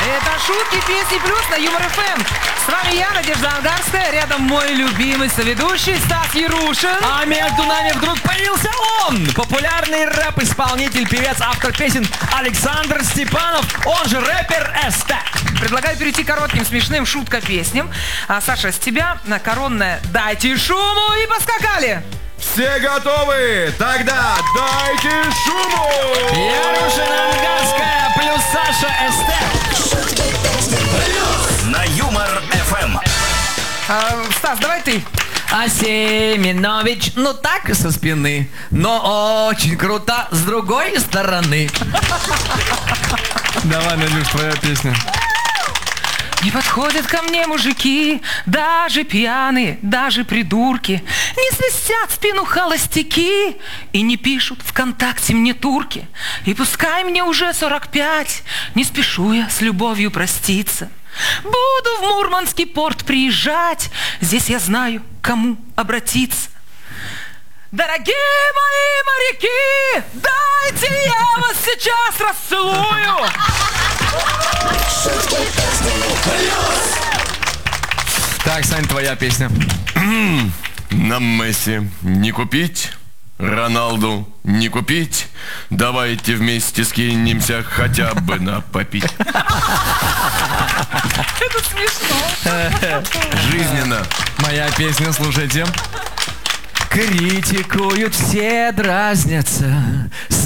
Это шутки, песни плюс на Юмор ФМ. С вами я, Надежда Ангарская, рядом мой любимый соведущий Стас Ярушин. А между нами вдруг появился он, популярный рэп-исполнитель, певец, автор песен Александр Степанов, он же рэпер СТ. Предлагаю перейти к коротким смешным шутка-песням. Саша, с тебя на коронное «Дайте шуму» и поскакали! Все готовы? Тогда дайте шуму! Ярушин, Ангарская плюс Саша СТ. На Юмор ФМ. Стас, давай ты. А Семенович, ну так со спины, но очень круто с другой стороны. Давай, Надюш, твоя песня. Не подходят ко мне мужики, даже пьяные, даже придурки. Не свистят в спину холостяки и не пишут ВКонтакте мне турки. И пускай мне уже 45, не спешу я с любовью проститься. Буду в Мурманский порт приезжать, здесь я знаю, к кому обратиться. Дорогие мои моряки, дайте я вас сейчас расцелую. Так, Сань, твоя песня. Нам Месси не купить, Роналду не купить. Давайте вместе скинемся хотя бы на попить. Это смешно. Жизненно. Моя песня, слушайте. Критикуют, все дразнятся,